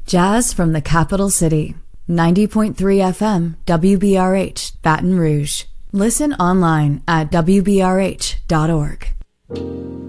Jazz from the capital city. 90.3 FM, WBRH, Baton Rouge. Listen online at WBRH.org.